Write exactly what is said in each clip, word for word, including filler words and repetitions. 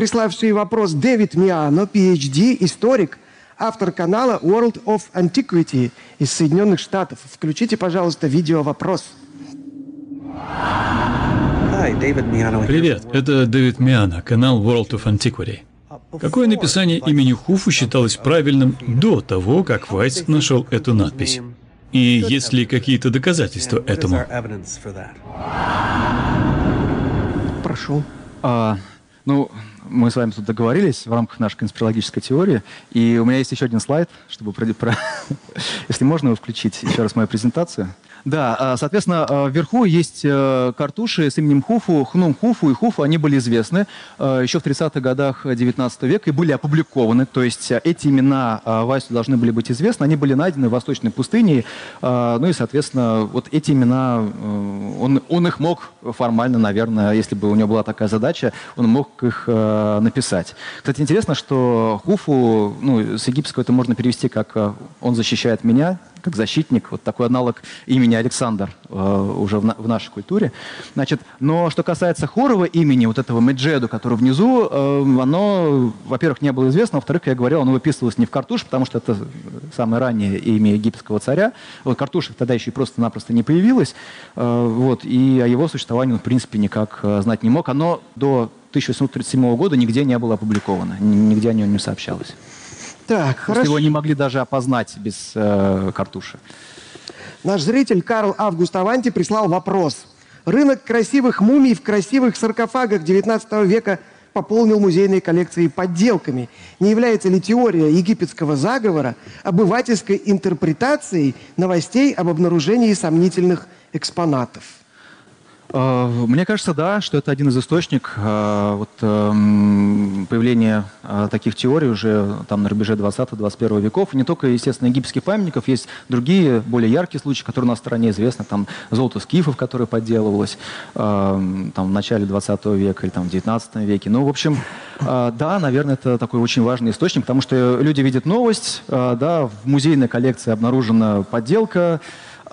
Приславший вопрос Дэвид Миано, пи эйч ди, историк, автор канала World of Antiquity из Соединенных Штатов. Включите, пожалуйста, видео-вопрос. Привет, это Дэвид Миано, канал World of Antiquity. Какое написание имени Хуфу считалось правильным до того, как Вайс нашел эту надпись? И есть ли какие-то доказательства этому? Прошу. А, ну, мы с вами тут договорились в рамках нашей конспирологической теории, и у меня есть еще один слайд, чтобы, про... про... если можно его включить, еще раз мою презентацию. Да, соответственно, вверху есть картуши с именем Хуфу. Хнум Хуфу и Хуфу, они были известны еще в тридцатых годах девятнадцатого века и были опубликованы. То есть эти имена Вайсу должны были быть известны. Они были найдены в Восточной пустыне. Ну и, соответственно, вот эти имена, он, он их мог формально, наверное, если бы у него была такая задача, он мог их написать. Кстати, интересно, что Хуфу, ну, с египетского это можно перевести как «он защищает меня», как защитник, вот такой аналог имени Александр э, уже в, на, в нашей культуре. Значит, но что касается хорового имени, вот этого Меджеду, который внизу, э, оно, во-первых, не было известно, во-вторых, я говорил, оно выписывалось не в Картуш, потому что это самое раннее имя египетского царя. Вот Картуш тогда еще и просто-напросто не появилось, э, вот, и о его существовании он, в принципе, никак э, знать не мог. Оно до тысяча восемьсот тридцать седьмого года нигде не было опубликовано, нигде о нем не сообщалось. Так, хорошо. Его не могли даже опознать без э, картуши. Наш зритель Карл Август Аванти прислал вопрос. Рынок красивых мумий в красивых саркофагах девятнадцатого века пополнил музейные коллекции подделками. Не является ли теория египетского заговора обывательской интерпретацией новостей об обнаружении сомнительных экспонатов? Мне кажется, да, что это один из источников вот, появления таких теорий уже там на рубеже двадцатого-двадцать первого веков. И не только, естественно, египетских памятников, есть другие, более яркие случаи, которые у нас в стране известны. Там золото скифов, которое подделывалось там, в начале двадцатого века или там, в девятнадцатом веке. Ну, в общем, да, наверное, это такой очень важный источник, потому что люди видят новость, да, в музейной коллекции обнаружена подделка.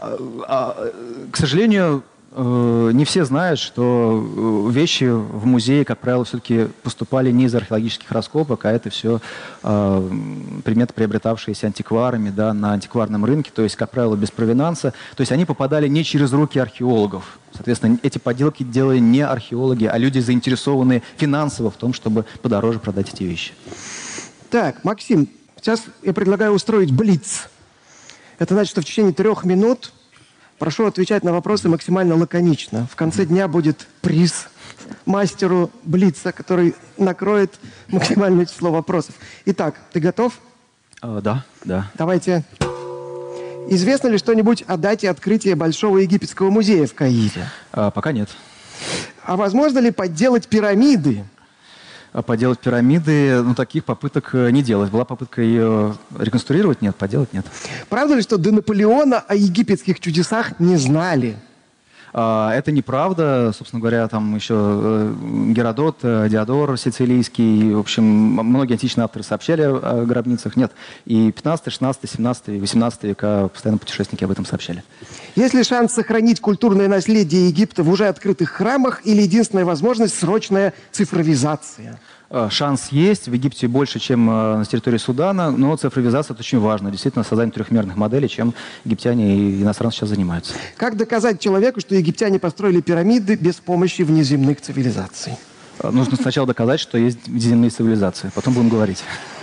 К сожалению, не все знают, что вещи в музее, как правило, все-таки поступали не из археологических раскопок, а это все э, предметы, приобретавшиеся антикварами, да, на антикварном рынке, то есть, как правило, без провинанса. То есть они попадали не через руки археологов. Соответственно, эти подделки делали не археологи, а люди, заинтересованные финансово в том, чтобы подороже продать эти вещи. Так, Максим, сейчас я предлагаю устроить блиц. Это значит, что в течение трех минут... Прошу отвечать на вопросы максимально лаконично. В конце дня будет приз мастеру Блица, который накроет максимальное число вопросов. Итак, ты готов? А, да, да. Давайте. Известно ли что-нибудь о дате открытия Большого египетского музея в Каире? А, пока нет. А возможно ли подделать пирамиды? А поделать пирамиды, ну, таких попыток не делать. Была попытка ее реконструировать? Нет, поделать нет. Правда ли, что до Наполеона о египетских чудесах не знали? А, это неправда. Собственно говоря, там еще Геродот, Диодор Сицилийский, в общем, многие античные авторы сообщали о гробницах. Нет. И пятнадцатый, шестнадцатый, семнадцатый, восемнадцатый века постоянно путешественники об этом сообщали. Есть ли шанс сохранить культурное наследие Египта в уже открытых храмах или единственная возможность — срочная цифровизация? Шанс есть. В Египте больше, чем на территории Судана, но цифровизация — это очень важно. Действительно, создание трехмерных моделей, чем египтяне и иностранцы сейчас занимаются. Как доказать человеку, что египтяне построили пирамиды без помощи внеземных цивилизаций? Нужно сначала доказать, что есть внеземные цивилизации. Потом будем говорить.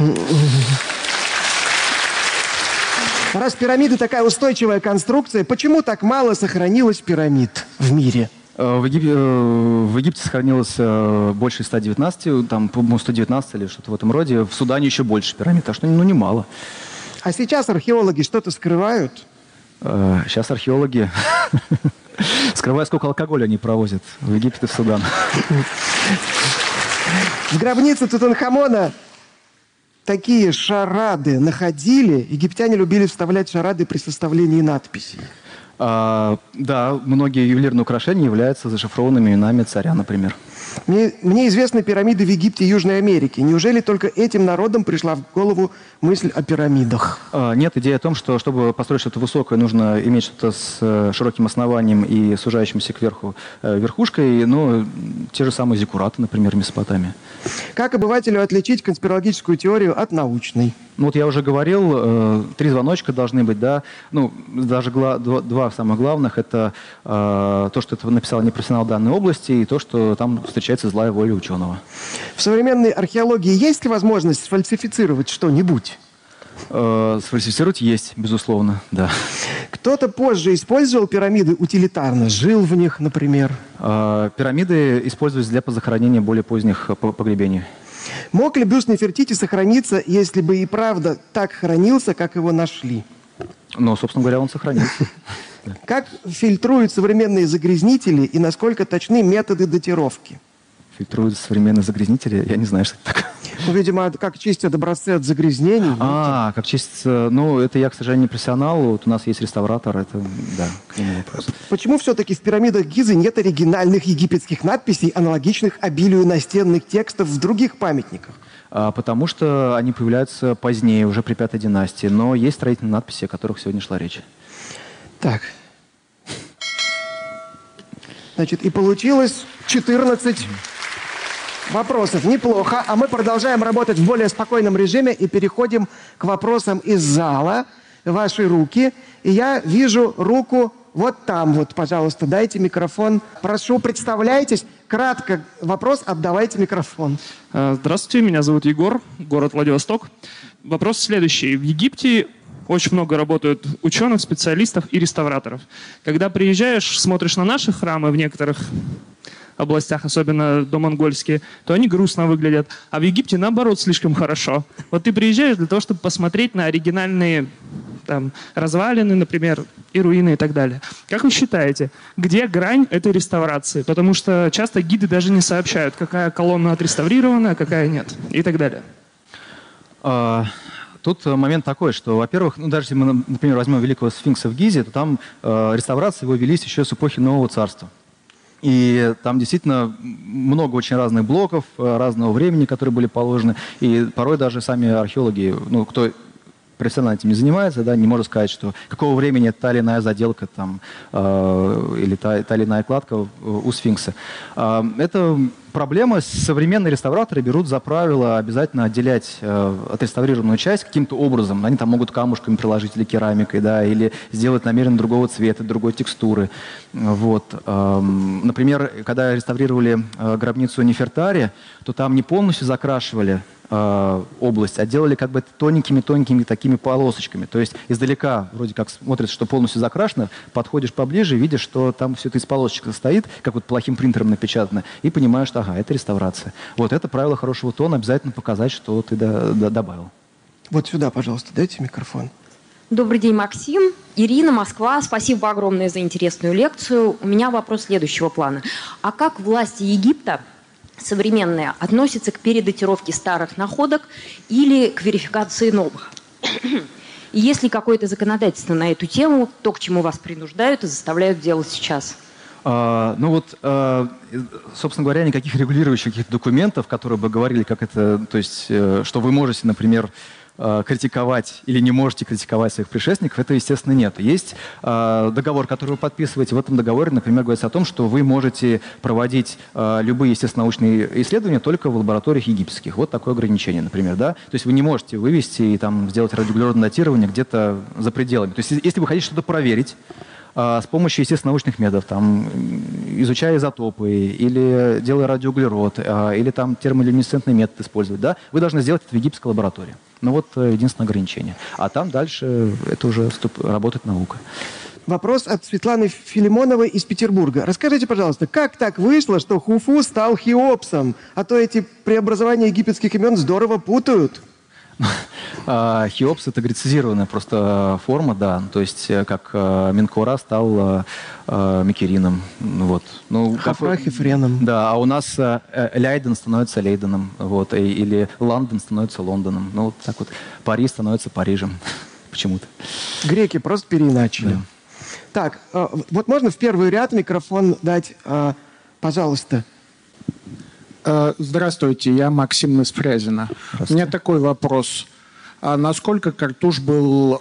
Раз пирамиды такая устойчивая конструкция, почему так мало сохранилось пирамид в мире? В Египте, в Египте сохранилось больше ста девятнадцати, там, по-моему, сто девятнадцать или что-то в этом роде. В Судане еще больше пирамид, так что, ну, немало. А сейчас археологи что-то скрывают? Сейчас археологи скрывают, сколько алкоголя они провозят в Египет и в Судан. В гробнице Тутанхамона такие шарады находили. Египтяне любили вставлять шарады при составлении надписей. А, да, многие ювелирные украшения являются зашифрованными именами царя, например. Мне, мне известны пирамиды в Египте и Южной Америке. Неужели только этим народам пришла в голову мысль о пирамидах? А, Нет, идея о том, что чтобы построить что-то высокое, нужно иметь что-то с э, широким основанием и сужающимся кверху э, верхушкой. Ну, те же самые зиккураты, например, в Месопотамии. Как обывателю отличить конспирологическую теорию от научной? Ну вот я уже говорил, э, три звоночка должны быть, да. Ну, даже гла- два, два самых главных – это э, то, что это написал непрофессионал данной области, и то, что там встречается злая воля ученого. В современной археологии есть ли возможность сфальсифицировать что-нибудь? Э, сфальсифицировать есть, безусловно, да. Кто-то позже использовал пирамиды утилитарно, жил в них, например. Э, пирамиды используются для захоронения более поздних по- погребений. Мог ли бюст Нефертити сохраниться, если бы и правда так хранился, как его нашли? Но, собственно говоря, он сохранился. Как фильтруют современные загрязнители и насколько точны методы датировки? Фильтруют современные загрязнители. Я не знаю, что это такое. Ну, видимо, как чистят образцы от загрязнений. А, как чистится. Ну, это я, к сожалению, не профессионал. Вот у нас есть реставратор. Это, да, к нему вопрос. Почему все-таки в пирамидах Гизы нет оригинальных египетских надписей, аналогичных обилию настенных текстов в других памятниках? А, потому что они появляются позднее, уже при пятой династии. Но есть строительные надписи, о которых сегодня шла речь. Так. Значит, и получилось четырнадцать вопросов. Неплохо. А мы продолжаем работать в более спокойном режиме и переходим к вопросам из зала. Ваши руки. И я вижу руку вот там вот, пожалуйста, дайте микрофон. Прошу, представляйтесь. Кратко вопрос, отдавайте микрофон. Здравствуйте, меня зовут Егор, город Владивосток. Вопрос следующий. В Египте очень много работают ученых, специалистов и реставраторов. Когда приезжаешь, смотришь на наши храмы в некоторых областях, особенно домонгольские, то они грустно выглядят. А в Египте, наоборот, слишком хорошо. Вот ты приезжаешь для того, чтобы посмотреть на оригинальные там, развалины, например, и руины и так далее. Как вы считаете, где грань этой реставрации? Потому что часто гиды даже не сообщают, какая колонна отреставрирована, а какая нет, и так далее. А, Тут момент такой, что, во-первых, ну, даже если мы, например, возьмем Великого Сфинкса в Гизе, то там э, реставрации его велись еще с эпохи Нового Царства. И там действительно много очень разных блоков, разного времени, которые были положены. И порой даже сами археологи, ну, кто профессионально этим не занимается, да, не может сказать, что какого времени та или иная заделка там, э, или та, та или иная кладка у сфинкса. Э, это проблема. Современные реставраторы берут за правило обязательно отделять э, отреставрированную часть каким-то образом. Они там могут камушками приложить или керамикой, да, или сделать намеренно другого цвета, другой текстуры. Вот. Э, например, когда реставрировали э, гробницу Нефертари, то там не полностью закрашивали область, а делали как бы тоненькими-тоненькими такими полосочками. То есть издалека вроде как смотрится, что полностью закрашено, подходишь поближе, видишь, что там все это из полосочек состоит, как вот плохим принтером напечатано, и понимаешь, что ага, это реставрация. Вот это правило хорошего тона, обязательно показать, что ты до, до, добавил. Вот сюда, пожалуйста, дайте микрофон. Добрый день, Максим. Ирина, Москва. Спасибо огромное за интересную лекцию. У меня вопрос следующего плана. А как власти Египта современные относятся к передатировке старых находок или к верификации новых? И есть ли какое-то законодательство на эту тему, то, к чему вас принуждают и заставляют делать сейчас? А, ну вот, а, собственно говоря, никаких регулирующих каких-то документов, которые бы говорили, как это, то есть, что вы можете, например, критиковать или не можете критиковать своих предшественников, это, естественно, нет. Есть э, договор, который вы подписываете. В этом договоре, например, говорится о том, что вы можете проводить э, любые естественно-научные исследования только в лабораториях египетских. Вот такое ограничение, например, да. То есть вы не можете вывести и там сделать радиоуглеродное датирование где-то за пределами. То есть если вы хотите что-то проверить, с помощью естественно-научных методов, там, изучая изотопы, или делая радиоуглерод, или там термолюминесцентный метод использовать, да, вы должны сделать это в египетской лаборатории. Ну вот единственное ограничение. А там дальше это уже вступ... работает наука. Вопрос от Светланы Филимоновой из Петербурга. Расскажите, пожалуйста, как так вышло, что Хуфу стал Хеопсом? А то эти преобразования египетских имен здорово путают. Хеопс — это грецизированная просто форма, да, то есть как Менкора стал Микерином, вот. Ну, Хафра Хефреном. Да, а у нас Лейден становится Лейденом, вот, или Лондон становится Лондоном, ну вот так вот. Париж становится Парижем почему-то. Греки просто переиначили. Да. Так, вот можно в первый ряд микрофон дать, пожалуйста. Э, Здравствуйте, я Максим из Фрязино. У меня такой вопрос. А насколько картуш был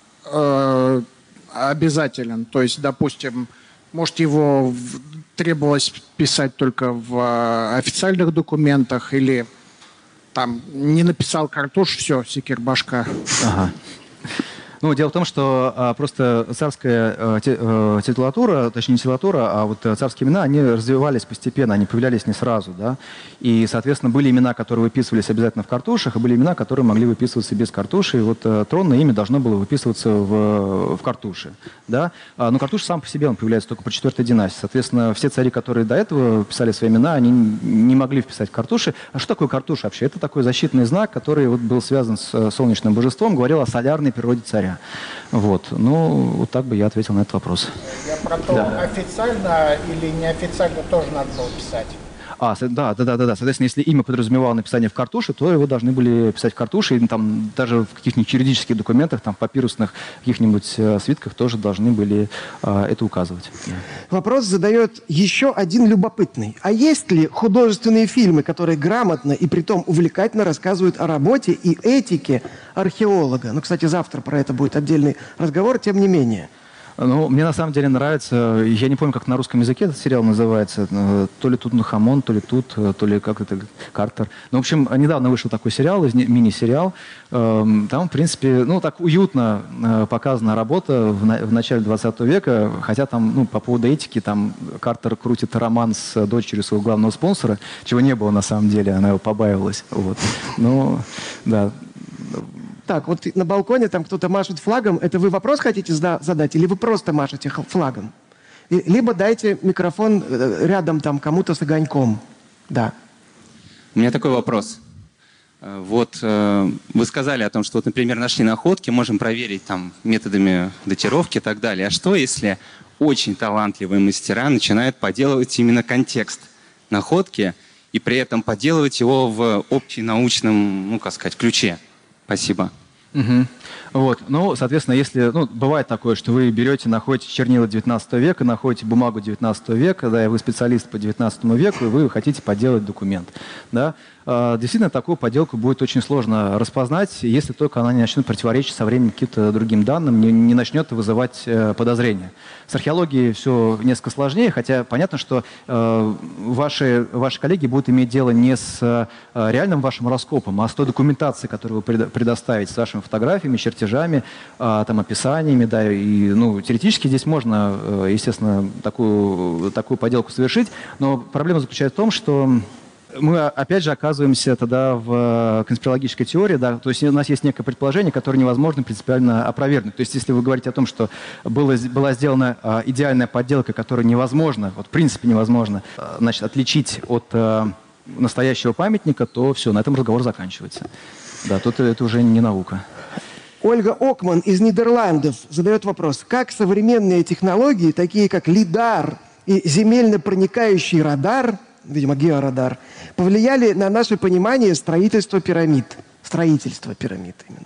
э, обязателен? То есть, допустим, может, его в- требовалось писать только в э, официальных документах или там не написал картуш, все, секирбашка. Ага. Ну, дело в том, что а, просто царская а, те- а, титулатура, точнее не титулатура, а вот а, царские имена, они развивались постепенно, они появлялись не сразу, да. И, соответственно, были имена, которые выписывались обязательно в картушах, и были имена, которые могли выписываться без картуши. И вот а, тронное имя должно было выписываться в, в картуше, да. А, но картуш сам по себе, он появляется только при четвертой династии. Соответственно, все цари, которые до этого писали свои имена, они не могли вписать в картуши. А что такое картуш вообще? Это такой защитный знак, который вот был связан с э, солнечным божеством, говорил о солярной природе царя. Вот. Ну, вот так бы я ответил на этот вопрос. Я про то, Да. официально или неофициально тоже надо было писать. А, со- да, да, да, да, да. Соответственно, если имя подразумевало написание в картуше, то его должны были писать в картуше, и там даже в каких-нибудь юридических документах, там, папирусных каких-нибудь э, свитках тоже должны были э, это указывать. Вопрос задает еще один любопытный. А есть ли художественные фильмы, которые грамотно и притом увлекательно рассказывают о работе и этике археолога? Ну, кстати, завтра про это будет отдельный разговор, тем не менее. Ну, мне на самом деле нравится, я не помню, как на русском языке этот сериал называется, э, то ли Тутанхамон, то ли тут, э, то ли как это, Картер. Ну, в общем, недавно вышел такой сериал, из- мини-сериал. Эм, Там, в принципе, ну, так уютно э, показана работа в на- в начале двадцатого века, хотя там, ну, по поводу этики, там Картер крутит роман с дочерью своего главного спонсора, чего не было на самом деле, она его побаивалась. Вот. Ну, да. Так, вот на балконе там кто-то машет флагом. Это вы вопрос хотите зда- задать или вы просто машете х- флагом? И- Либо дайте микрофон э, рядом там кому-то с огоньком. Да. У меня такой вопрос. Э, Вот э, вы сказали о том, что, вот, например, нашли находки, можем проверить там методами датировки и так далее. А что, если очень талантливые мастера начинают подделывать именно контекст находки и при этом подделывать его в общенаучном, ну, как сказать, ключе? Спасибо. Мгм. Вот, ну, соответственно, если, ну, бывает такое, что вы берете, находите чернила девятнадцатого века, находите бумагу девятнадцатого века, да, и вы специалист по девятнадцатому веку, и вы хотите подделать документ, да. А, Действительно, такую подделку будет очень сложно распознать, если только она не начнет противоречить со временем каким-то другим данным, не, не начнет вызывать э, подозрения. С археологией все несколько сложнее, хотя понятно, что э, ваши, ваши коллеги будут иметь дело не с э, реальным вашим раскопом, а с той документацией, которую вы предо- предоставите, с вашими фотографиями, чертежами, э, там, описаниями, да, и, ну, теоретически здесь можно, э, естественно, такую, такую подделку совершить, но проблема заключается в том, что мы, опять же, оказываемся тогда в конспирологической теории, да, то есть у нас есть некое предположение, которое невозможно принципиально опровергнуть. То есть если вы говорите о том, что было, была сделана а, идеальная подделка, которую невозможно, вот в принципе невозможно, а, значит, отличить от а, настоящего памятника, то все, на этом разговор заканчивается. Да, тут это уже не наука. Ольга Окман из Нидерландов задает вопрос. Как современные технологии, такие как лидар и земельно проникающий радар, видимо, георадар, повлияли на наше понимание строительства пирамид? Строительство пирамид именно.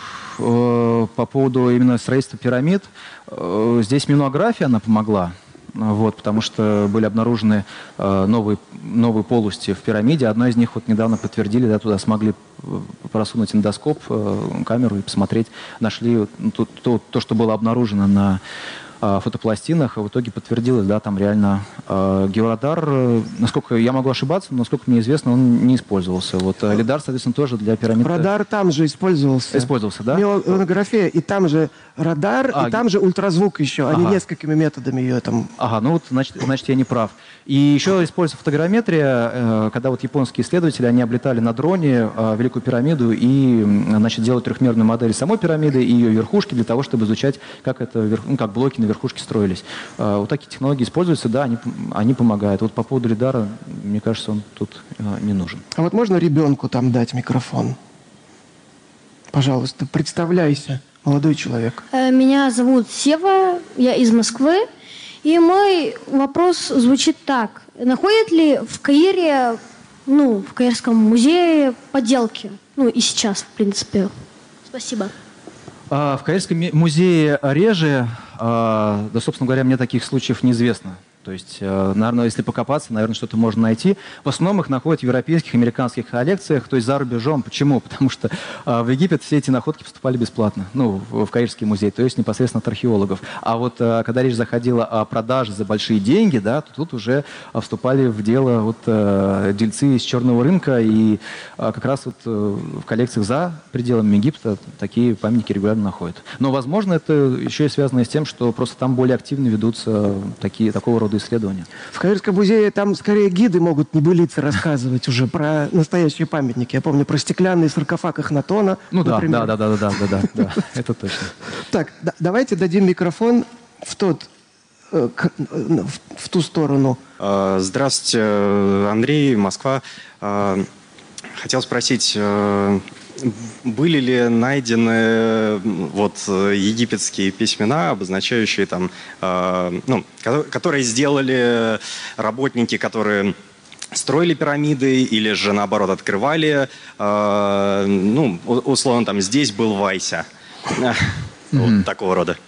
Э, По поводу именно строительства пирамид, э, здесь мемнография, она помогла. Вот, потому что были обнаружены э, новые, новые полости в пирамиде. Одна из них вот недавно подтвердили, да, туда смогли э, просунуть эндоскоп, э, камеру и посмотреть. Нашли вот, ну, то, то, то, что было обнаружено на э, фотопластинах, в итоге подтвердилось, да, там реально э, георадар, э, насколько я могу ошибаться, но насколько мне известно, он не использовался. Вот э, лидар, соответственно, тоже для пирамид Радар там же использовался. использовался, да? Меланография, и там же радар, А, и там же ультразвук еще. Они ага. несколькими методами ее там... Ага, ну вот, значит, значит, я не прав. И еще используется фотограмметрия, э, когда вот японские исследователи, они облетали на дроне э, Великую пирамиду и, м, значит, делали трехмерную модель самой пирамиды и ее верхушки для того, чтобы изучать, как это, верх- ну, как блоки на верхушке строились. Э, вот такие технологии используются, да, они, пом- они помогают. Вот по поводу лидара, мне кажется, он тут э, не нужен. А вот можно ребенку там дать микрофон? Пожалуйста, представляйся, молодой человек. Э, Меня зовут Сева, я из Москвы. И мой вопрос звучит так. Находят ли в Каире, ну, в Каирском музее подделки? Ну, и сейчас, в принципе. Спасибо. А, В Каирском ми- музее реже, а, да, собственно говоря, мне таких случаев неизвестно. То есть, э, наверное, если покопаться, наверное, что-то можно найти. В основном их находят в европейских, американских коллекциях, то есть за рубежом. Почему? Потому что э, в Египет все эти находки поступали бесплатно, ну, в, в Каирский музей, то есть непосредственно от археологов. А вот э, когда речь заходила о продаже за большие деньги, да, то тут уже э, вступали в дело вот, э, дельцы из черного рынка, и э, как раз вот э, в коллекциях за пределами Египта такие памятники регулярно находят. Но, возможно, это еще и связано с тем, что просто там более активно ведутся такие, такого рода исследования. В Каирском музее там скорее гиды могут небылицы рассказывать уже про настоящие памятники. Я помню про стеклянный саркофаг Эхнатона. Ну да, например. да, да, да, да, да, да, да, это точно. Так, да- давайте дадим микрофон в тот, э, к- э, в, в ту сторону. Э, Здравствуйте, Андрей, Москва. Э, Хотел спросить, э, были ли найдены вот э, египетские письмена, обозначающие там, э, ну, ко- которые сделали работники, которые строили пирамиды или же наоборот открывали, э, ну, у- условно там здесь был Вайся, вот такого рода.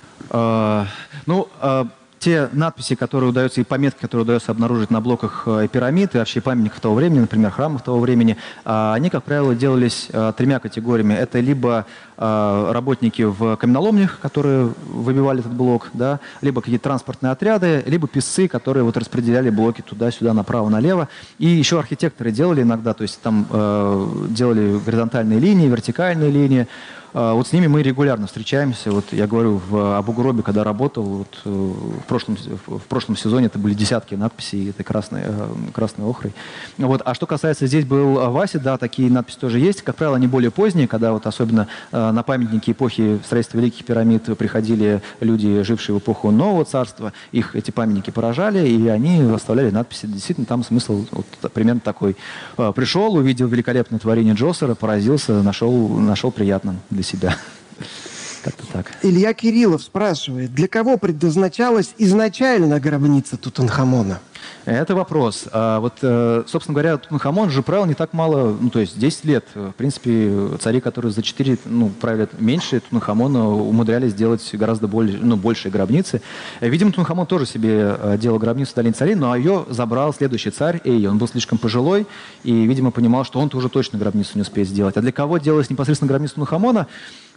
Э, Ну, э, те надписи, которые удается, и пометки, которые удается обнаружить на блоках э, пирамид и вообще памятников того времени, например, храмов того времени, э, они, как правило, делались э, тремя категориями. Это либо э, работники в каменоломнях, которые выбивали этот блок, да, либо какие-то транспортные отряды, либо писцы, которые вот распределяли блоки туда-сюда, направо-налево. И еще архитекторы делали иногда, то есть там э, делали горизонтальные линии, вертикальные линии. Э, Вот с ними мы регулярно встречаемся. Вот я говорю, в Абу-Гробе, когда работал, вот, э, в, прошлом, в прошлом сезоне это были десятки надписей этой красной, э, красной охрой. Вот. А что касается, здесь был Вася, да, такие надписи тоже есть. Как правило, они более поздние, когда вот особенно э, на памятники эпохи строительства Великих пирамид приходили люди, жившие в эпоху Нового Царства. Их эти памятники поражали, и они оставляли надписи. Действительно, там смысл вот примерно такой. Э, Пришел, увидел великолепное творение Джосера, поразился, нашел, нашел приятным для себя. Как-то так. Илья Кириллов спрашивает, для кого предназначалась изначально гробница Тутанхамона? Это вопрос. А вот, э, собственно говоря, Тутанхамон же правил не так мало, ну, то есть десять лет. В принципе, цари, которые за четыре, ну, правят меньше Тутанхамона, умудрялись делать гораздо более, ну, большие гробницы. Видимо, Тутанхамон тоже себе э, делал гробницу в долине царей, но ее забрал следующий царь Эй. Он был слишком пожилой и, видимо, понимал, что он-то уже точно гробницу не успеет сделать. А для кого делалась непосредственно гробница Тутанхамона?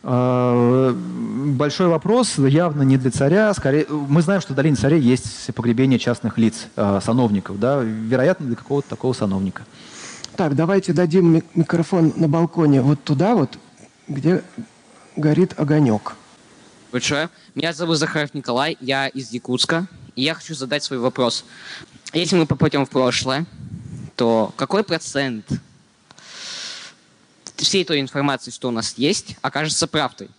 Э, Большой вопрос, явно не для царя. Скорее, мы знаем, что в долине царей есть погребение частных лиц, э, сановников, да, вероятно, для какого-то такого сановника. Так, давайте дадим ми- микрофон на балконе вот туда вот, где горит огонек. Большое. Меня зовут Захаров Николай, я из Якутска, и я хочу задать свой вопрос. Если мы попадем в прошлое, то какой процент всей той информации, что у нас есть, окажется правдой?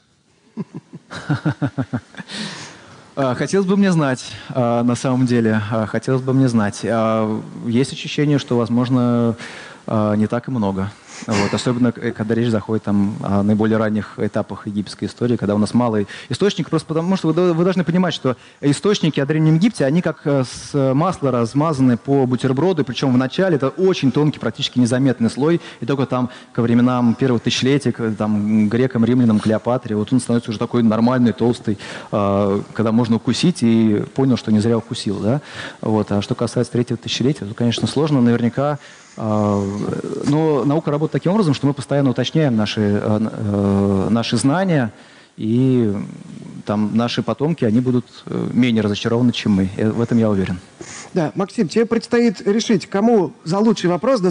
А, Хотелось бы мне знать, а, на самом деле, а, хотелось бы мне знать. А, Есть ощущение, что, возможно, а, не так и много. Вот. Особенно, к- когда речь заходит там, о наиболее ранних этапах египетской истории, когда у нас мало источников, просто потому что вы, до- вы должны понимать, что источники о Древнем Египте, они как э, с масла размазаны по бутерброду, причем в начале это очень тонкий, практически незаметный слой, и только там ко временам первых тысячелетий, к- там, грекам, римлянам, Клеопатре, вот он становится уже такой нормальный, толстый, э, когда можно укусить, и понял, что не зря укусил. Да? Вот. А что касается третьего тысячелетия, то, конечно, сложно, наверняка. Но наука работает таким образом, что мы постоянно уточняем наши, э, наши знания, и там наши потомки, они будут менее разочарованы, чем мы. В этом я уверен. Да, Максим, тебе предстоит решить, кому за лучший вопрос